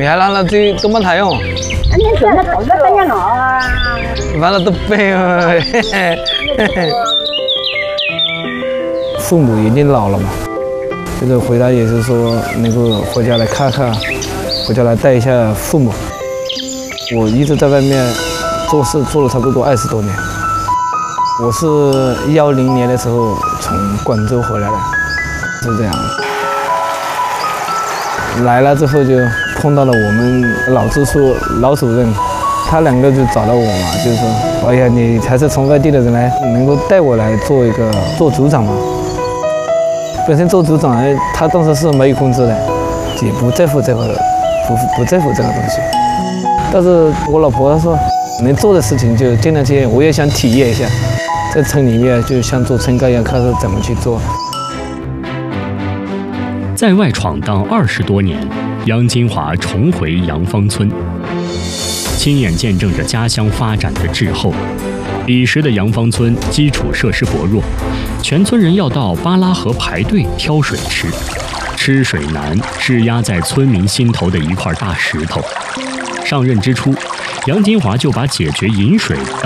米还让了这都没太用。 你说那头发怎样了？ 完了都背了。父母已经老了嘛，就是回来也是说能够回家来看看，回家来带一下父母。我一直在外面做事做了差不多20多年。我是10年的时候从广州回来的，是这样。来了之后就碰到了我们老支书老主任，他2个就找到我嘛，就是说，哎呀，你还是从外地的人来，能够带我来做组长嘛。本身做组长，他当时是没有工资的，也不在乎这个，不在乎这个东西。但是我老婆她说，能做的事情就尽量去，我也想体验一下，在村里面就像做村干一样，看是怎么去做。 在外闯荡20多年，杨金华重回杨芳村，亲眼见证着家乡发展的滞后。彼时的杨芳村基础设施薄弱，全村人要到巴拉河排队挑水吃，吃水难是压在村民心头的一块大石头。上任之初，杨金华就把解决饮水